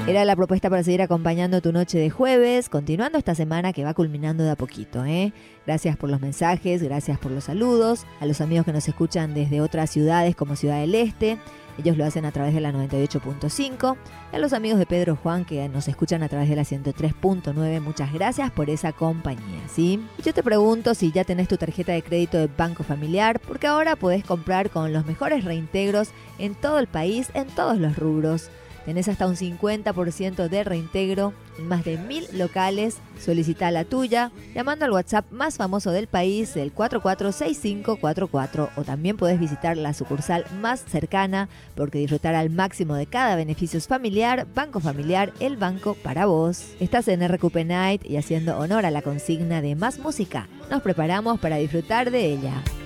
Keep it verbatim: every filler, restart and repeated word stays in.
Era la propuesta para seguir acompañando tu noche de jueves, continuando esta semana que va culminando de a poquito, ¿eh? Gracias por los mensajes, gracias por los saludos, a los amigos que nos escuchan desde otras ciudades como Ciudad del Este, ellos lo hacen a través de la noventa y ocho punto cinco, y a los amigos de Pedro Juan que nos escuchan a través de la ciento tres punto nueve, muchas gracias por esa compañía, ¿sí? Y yo te pregunto si ya tenés tu tarjeta de crédito de Banco Familiar, porque ahora podés comprar con los mejores reintegros en todo el país, en todos los rubros. Tenés hasta un cincuenta por ciento de reintegro en más de mil locales. Solicita la tuya llamando al WhatsApp más famoso del país, el cuatro cuatro seis cinco cuatro cuatro, o también podés visitar la sucursal más cercana, porque disfrutar al máximo de cada beneficio familiar. Banco Familiar, el banco para vos. Estás en R Q P Night y haciendo honor a la consigna de más música, nos preparamos para disfrutar de ella.